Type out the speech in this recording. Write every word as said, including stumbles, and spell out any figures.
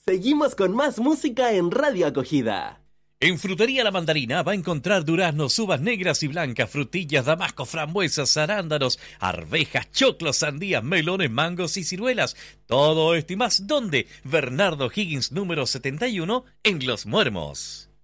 Seguimos con más música en Radio Acogida. En Frutería La Mandarina va a encontrar duraznos, uvas negras y blancas, frutillas, damasco, frambuesas, arándanos, arvejas, choclos, sandías, melones, mangos y ciruelas. Todo esto y más, ¿dónde? Bernardo Higgins número setenta y uno en Los Muermos.